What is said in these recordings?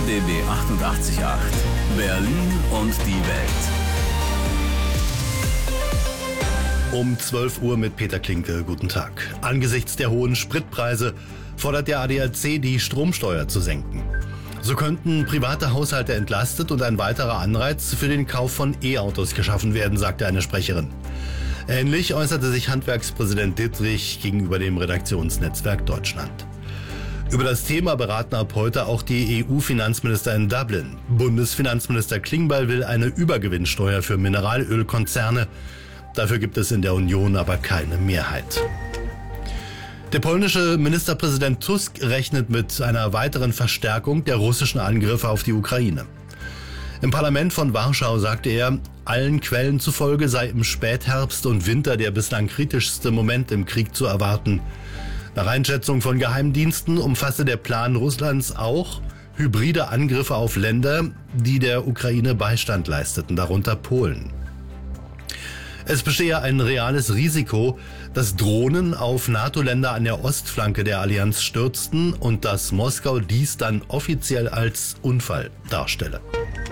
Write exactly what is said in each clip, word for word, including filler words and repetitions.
R B B achtundachtzig Komma acht. Berlin und die Welt. Um zwölf Uhr mit Peter Klinke. Guten Tag. Angesichts der hohen Spritpreise fordert der A D A C, die Stromsteuer zu senken. So könnten private Haushalte entlastet und ein weiterer Anreiz für den Kauf von E-Autos geschaffen werden, sagte eine Sprecherin. Ähnlich äußerte sich Handwerkspräsident Dittrich gegenüber dem Redaktionsnetzwerk Deutschland. Über das Thema beraten ab heute auch die E U-Finanzminister in Dublin. Bundesfinanzminister Klingbeil will eine Übergewinnsteuer für Mineralölkonzerne. Dafür gibt es in der Union aber keine Mehrheit. Der polnische Ministerpräsident Tusk rechnet mit einer weiteren Verstärkung der russischen Angriffe auf die Ukraine. Im Parlament von Warschau sagte er, allen Quellen zufolge sei im Spätherbst und Winter der bislang kritischste Moment im Krieg zu erwarten. Nach Einschätzung von Geheimdiensten umfasste der Plan Russlands auch hybride Angriffe auf Länder, die der Ukraine Beistand leisteten, darunter Polen. Es bestehe ein reales Risiko, dass Drohnen auf NATO-Länder an der Ostflanke der Allianz stürzten und dass Moskau dies dann offiziell als Unfall darstelle.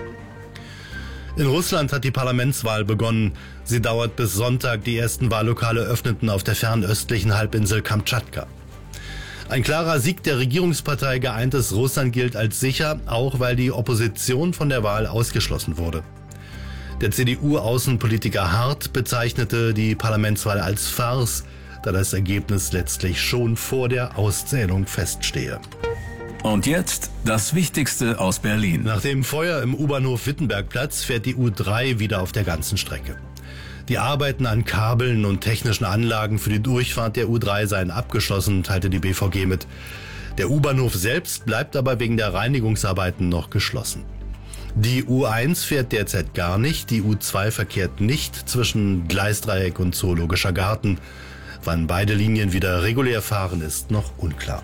In Russland hat die Parlamentswahl begonnen. Sie dauert bis Sonntag. Die ersten Wahllokale öffneten auf der fernöstlichen Halbinsel Kamtschatka. Ein klarer Sieg der Regierungspartei Geeintes Russland gilt als sicher, auch weil die Opposition von der Wahl ausgeschlossen wurde. Der C D U-Außenpolitiker Hart bezeichnete die Parlamentswahl als Farce, da das Ergebnis letztlich schon vor der Auszählung feststehe. Und jetzt das Wichtigste aus Berlin. Nach dem Feuer im U-Bahnhof Wittenbergplatz fährt die U drei wieder auf der ganzen Strecke. Die Arbeiten an Kabeln und technischen Anlagen für die Durchfahrt der U drei seien abgeschlossen, teilte die B V G mit. Der U-Bahnhof selbst bleibt aber wegen der Reinigungsarbeiten noch geschlossen. Die U eins fährt derzeit gar nicht, die U zwei verkehrt nicht zwischen Gleisdreieck und Zoologischer Garten. Wann beide Linien wieder regulär fahren, ist noch unklar.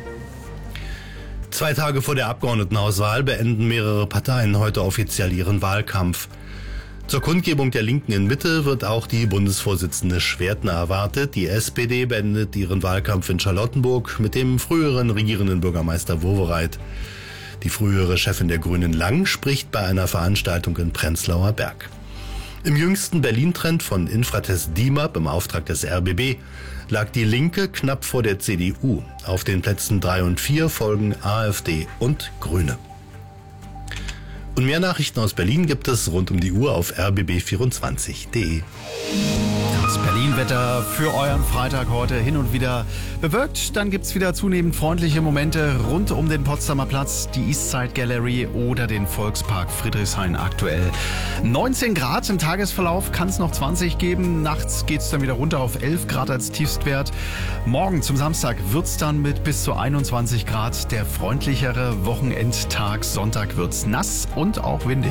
Zwei Tage vor der Abgeordnetenhauswahl beenden mehrere Parteien heute offiziell ihren Wahlkampf. Zur Kundgebung der Linken in Mitte wird auch die Bundesvorsitzende Schwertner erwartet. Die S P D beendet ihren Wahlkampf in Charlottenburg mit dem früheren regierenden Bürgermeister Wowereit. Die frühere Chefin der Grünen Lang spricht bei einer Veranstaltung in Prenzlauer Berg. Im jüngsten Berlin-Trend von Infratest D I M A P im Auftrag des R B B lag die Linke knapp vor der C D U. Auf den Plätzen drei und vier folgen A f D und Grüne. Und mehr Nachrichten aus Berlin gibt es rund um die Uhr auf r b b vierundzwanzig punkt d e. Das Berlin-Wetter für euren Freitag heute hin und wieder bewölkt. Dann gibt's wieder zunehmend freundliche Momente rund um den Potsdamer Platz, die Eastside Gallery oder den Volkspark Friedrichshain aktuell. neunzehn Grad im Tagesverlauf, kann es noch zwanzig geben. Nachts geht's dann wieder runter auf elf Grad als Tiefstwert. Morgen zum Samstag wird's dann mit bis zu einundzwanzig Grad der freundlichere Wochenendtag. Sonntag wird's nass und auch windig.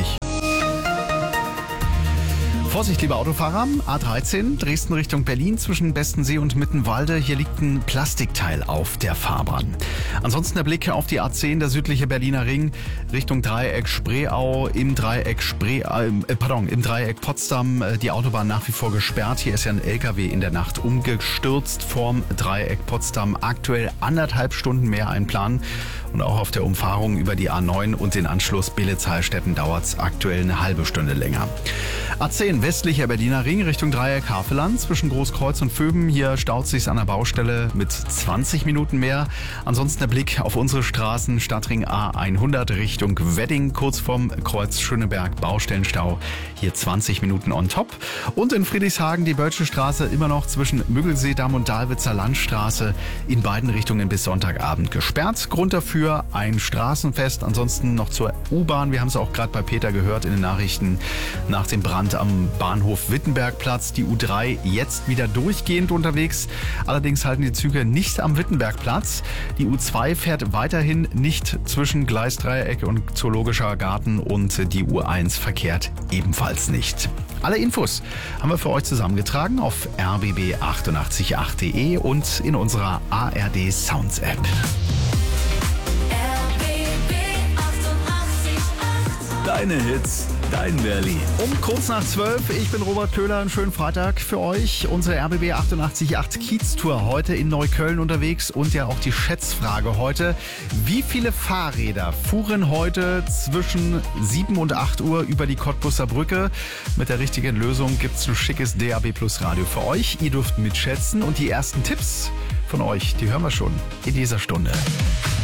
Vorsicht, liebe Autofahrer, A dreizehn, Dresden Richtung Berlin zwischen Bestensee und Mittenwalde. Hier liegt ein Plastikteil auf der Fahrbahn. Ansonsten der Blick auf die A zehn, der südliche Berliner Ring, Richtung Dreieck Spreeau, im Dreieck Spree, äh, pardon, im Dreieck Potsdam, die Autobahn nach wie vor gesperrt. Hier ist ja ein L K W in der Nacht umgestürzt vorm Dreieck Potsdam. Aktuell anderthalb Stunden mehr einplanen. Und auch auf der Umfahrung über die A neun und den Anschluss Billitz-Heilstätten dauert es aktuell eine halbe Stunde länger. A zehn, westlicher Berliner Ring Richtung Dreieck Havelland zwischen Großkreuz und Vöben. Hier staut sich's an der Baustelle mit zwanzig Minuten mehr. Ansonsten der Blick auf unsere Straßen. Stadtring A hundert Richtung Wedding, kurz vorm Kreuz Schöneberg, Baustellenstau. Hier zwanzig Minuten on top. Und in Friedrichshagen die Bölsche Straße immer noch zwischen Müggelseedamm und Dahlwitzer Landstraße in beiden Richtungen bis Sonntagabend gesperrt. Grund dafür ein Straßenfest. Ansonsten noch zur U-Bahn. Wir haben es auch gerade bei Peter gehört in den Nachrichten nach dem Brand am Bahnhof Wittenbergplatz. Die U drei jetzt wieder durchgehend unterwegs. Allerdings halten die Züge nicht am Wittenbergplatz. Die U zwei fährt weiterhin nicht zwischen Gleisdreieck und Zoologischer Garten und die U eins verkehrt ebenfalls nicht. Alle Infos haben wir für euch zusammengetragen auf r b b achtundachtzig punkt acht punkt d e und in unserer A R D Sounds App. Deine Hits, dein Berlin. Um kurz nach zwölf, ich bin Robert Köhler, einen schönen Freitag für euch. Unsere R B B achtundachtzig Komma acht Kiez-Tour heute in Neukölln unterwegs und ja auch die Schätzfrage heute. Wie viele Fahrräder fuhren heute zwischen sieben und acht Uhr über die Cottbusser Brücke? Mit der richtigen Lösung gibt's ein schickes D A B Plus Radio für euch. Ihr dürft mitschätzen und die ersten Tipps von euch, die hören wir schon in dieser Stunde.